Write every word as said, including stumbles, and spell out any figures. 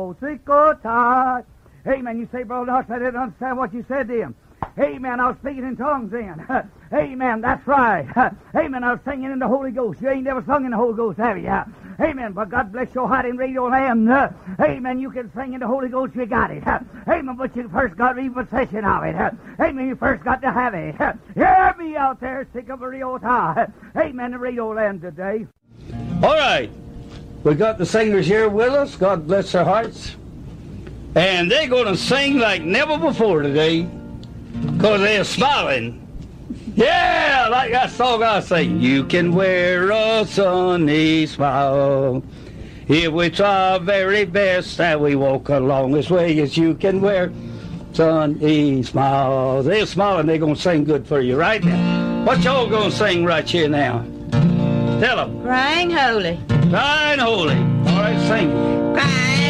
Amen. You say, Brother Knox, I didn't understand what you said to him. Amen. I was speaking in tongues then. Amen. That's right. Amen. I was singing in the Holy Ghost. You ain't never sung in the Holy Ghost, have you? Amen. But God bless your heart in radio land. Amen. You can sing in the Holy Ghost. You got it. Amen. But you first got to be possession of it. Amen. You first got to have it. Hear me out there. Stick up a real time. Amen. The radio land today. All right. We got the singers here with us. God bless their hearts. And they're going to sing like never before today because they're smiling. Yeah, like that song I sing. You can wear a sunny smile if we try our very best and we walk along this way as you can wear sunny smile. They're smiling. They're going to sing good for you right now. What y'all going to sing right here now? Tell them. Crying holy. Crying holy. All right, sing. Crying